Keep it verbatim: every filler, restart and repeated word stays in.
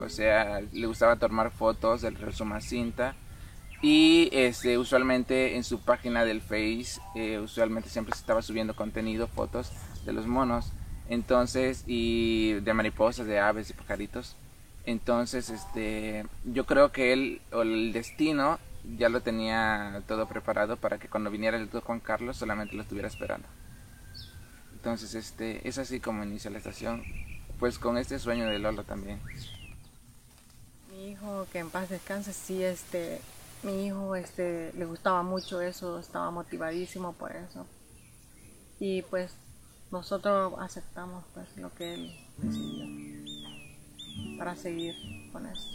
O sea, le gustaba tomar fotos del Resuma Cinta. Y este, usualmente en su página del Face, eh, usualmente siempre se estaba subiendo contenido, fotos de los monos. Entonces, y de mariposas, de aves, de pajaritos. Entonces, este, yo creo que él, o el destino, ya lo tenía todo preparado para que cuando viniera el doctor Juan Carlos solamente lo estuviera esperando. Entonces, este, es así como inicia la estación, pues con este sueño de Lolo también. Mi hijo, que en paz descanse, sí, este, mi hijo, este, le gustaba mucho eso, estaba motivadísimo por eso. Y pues nosotros aceptamos pues lo que él decidió para seguir con eso.